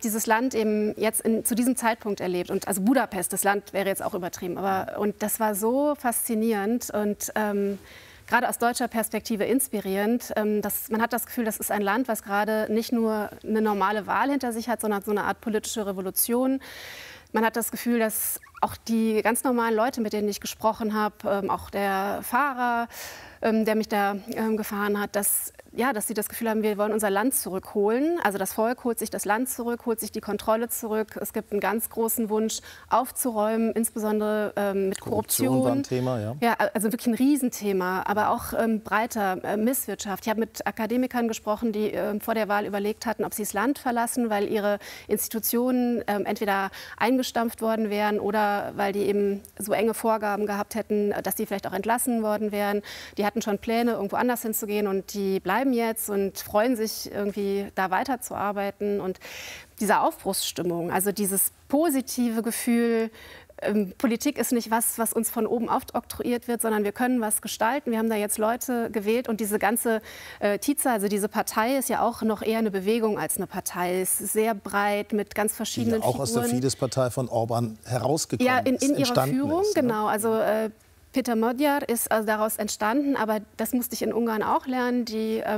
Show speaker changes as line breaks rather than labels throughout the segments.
dieses Land eben jetzt zu diesem Zeitpunkt erlebt. Und also Budapest, das Land wäre jetzt auch übertrieben. Und das war so faszinierend und gerade aus deutscher Perspektive inspirierend. Man hat das Gefühl, das ist ein Land, was gerade nicht nur eine normale Wahl hinter sich hat, sondern so eine Art politische Revolution. Man hat das Gefühl, dass auch die ganz normalen Leute, mit denen ich gesprochen habe, auch der Fahrer, der mich da gefahren hat, dass sie das Gefühl haben, wir wollen unser Land zurückholen. Also das Volk holt sich das Land zurück, holt sich die Kontrolle zurück. Es gibt einen ganz großen Wunsch, aufzuräumen, insbesondere mit Korruption.
War ein Thema, ja.
Ja, also wirklich ein Riesenthema, aber auch breiter, Misswirtschaft. Ich habe mit Akademikern gesprochen, die vor der Wahl überlegt hatten, ob sie das Land verlassen, weil ihre Institutionen entweder eingestampft worden wären oder weil die eben so enge Vorgaben gehabt hätten, dass die vielleicht auch entlassen worden wären. Die hatten schon Pläne, irgendwo anders hinzugehen und die bleiben jetzt und freuen sich irgendwie da weiterzuarbeiten. Und diese Aufbruchsstimmung, also dieses positive Gefühl, Politik ist nicht was uns von oben aufoktroyiert wird, sondern wir können was gestalten. Wir haben da jetzt Leute gewählt und diese ganze TIZA, also diese Partei, ist ja auch noch eher eine Bewegung als eine Partei. Es ist sehr breit mit ganz verschiedenen
Figuren. Auch aus der Fidesz-Partei von Orban herausgekommen
ist. Ja, in ihrer Führung,
ist, ne?
Genau. Also Peter Magyar ist also daraus entstanden, aber das musste ich in Ungarn auch lernen.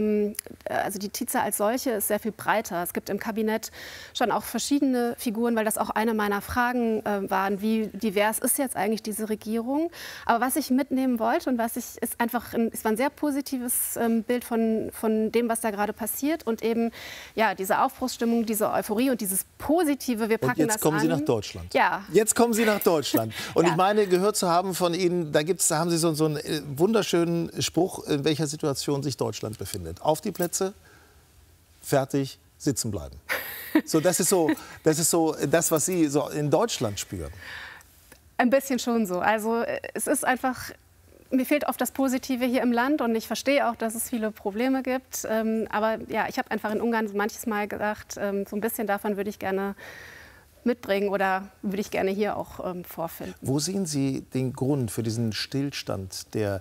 Also die TIZA als solche ist sehr viel breiter. Es gibt im Kabinett schon auch verschiedene Figuren, weil das auch eine meiner Fragen waren, wie divers ist jetzt eigentlich diese Regierung. Aber was ich mitnehmen wollte und es war ein sehr positives Bild von dem, was da gerade passiert und eben ja, diese Aufbruchsstimmung, diese Euphorie und dieses Positive, wir packen das an.
Und jetzt kommen Sie nach Deutschland.
Ja.
Jetzt kommen Sie nach Deutschland. Und
ja.
Ich meine, gehört zu haben von Ihnen, da haben Sie so einen wunderschönen Spruch, in welcher Situation sich Deutschland befindet. Auf die Plätze, fertig, sitzen bleiben. So, das ist so das, was Sie so in Deutschland spüren.
Ein bisschen schon so. Also es ist einfach, mir fehlt oft das Positive hier im Land und ich verstehe auch, dass es viele Probleme gibt. Aber ja, ich habe einfach in Ungarn manches Mal gedacht, so ein bisschen davon würde ich gerne mitbringen oder würde ich gerne hier auch vorfinden.
Wo sehen Sie den Grund für diesen Stillstand der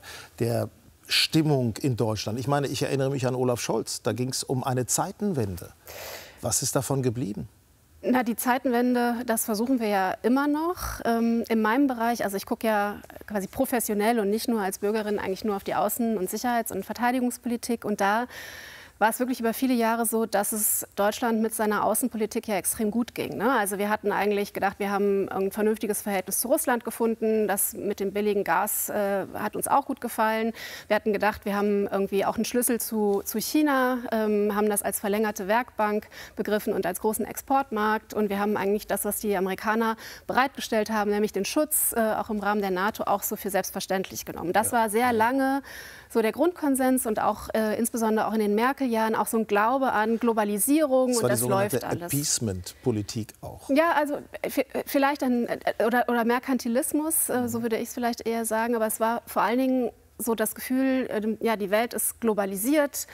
Stimmung in Deutschland? Ich meine, ich erinnere mich an Olaf Scholz, da ging es um eine Zeitenwende. Was ist davon geblieben?
Na, die Zeitenwende, das versuchen wir ja immer noch. In meinem Bereich, also ich gucke ja quasi professionell und nicht nur als Bürgerin eigentlich nur auf die Außen- und Sicherheits- und Verteidigungspolitik und da war es wirklich über viele Jahre so, dass es Deutschland mit seiner Außenpolitik ja extrem gut ging. Ne? Also wir hatten eigentlich gedacht, wir haben ein vernünftiges Verhältnis zu Russland gefunden. Das mit dem billigen Gas hat uns auch gut gefallen. Wir hatten gedacht, wir haben irgendwie auch einen Schlüssel zu China, haben das als verlängerte Werkbank begriffen und als großen Exportmarkt. Und wir haben eigentlich das, was die Amerikaner bereitgestellt haben, nämlich den Schutz, auch im Rahmen der NATO, auch so für selbstverständlich genommen. Das war sehr lange so der Grundkonsens und auch insbesondere auch in den Merkel-Jahren auch so ein Glaube an Globalisierung und das läuft alles.
Appeasement-Politik auch.
Ja, also vielleicht oder Merkantilismus, so würde ich es vielleicht eher sagen, aber es war vor allen Dingen so das Gefühl, ja, die Welt ist globalisiert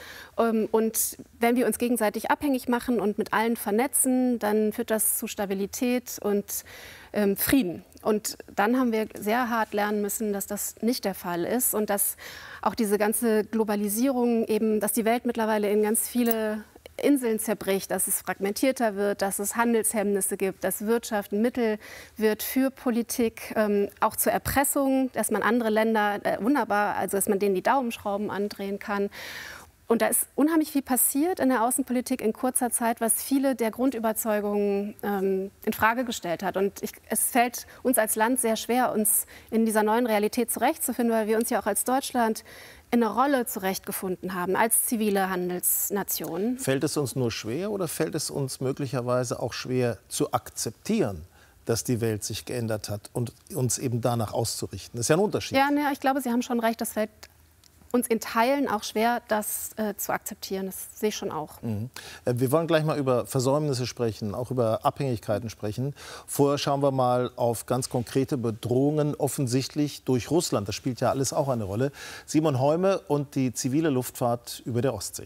und wenn wir uns gegenseitig abhängig machen und mit allen vernetzen, dann führt das zu Stabilität und Frieden. Und dann haben wir sehr hart lernen müssen, dass das nicht der Fall ist und dass auch diese ganze Globalisierung eben, dass die Welt mittlerweile in ganz viele Inseln zerbricht, dass es fragmentierter wird, dass es Handelshemmnisse gibt, dass Wirtschaft ein Mittel wird für Politik, auch zur Erpressung, dass man andere Länder dass man denen die Daumenschrauben andrehen kann. Und da ist unheimlich viel passiert in der Außenpolitik in kurzer Zeit, was viele der Grundüberzeugungen in Frage gestellt hat. Und es fällt uns als Land sehr schwer, uns in dieser neuen Realität zurechtzufinden, weil wir uns ja auch als Deutschland in eine Rolle zurechtgefunden haben, als zivile Handelsnation.
Fällt es uns nur schwer oder fällt es uns möglicherweise auch schwer zu akzeptieren, dass die Welt sich geändert hat und uns eben danach auszurichten? Das ist ja ein Unterschied.
Ja, ich glaube, Sie haben schon recht, das fällt uns in Teilen auch schwer, das zu akzeptieren. Das sehe ich schon auch.
Mhm. Wir wollen gleich mal über Versäumnisse sprechen, auch über Abhängigkeiten sprechen. Vorher schauen wir mal auf ganz konkrete Bedrohungen, offensichtlich durch Russland. Das spielt ja alles auch eine Rolle. Simon Heume und die zivile Luftfahrt über der Ostsee.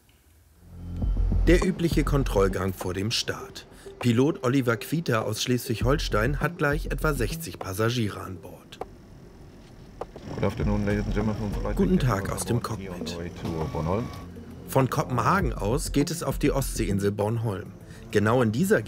Der übliche Kontrollgang vor dem Start. Pilot Oliver Quieter aus Schleswig-Holstein hat gleich etwa 60 Passagiere an Bord. Guten Tag aus dem Cockpit. Von Kopenhagen aus geht es auf die Ostseeinsel Bornholm. Genau in dieser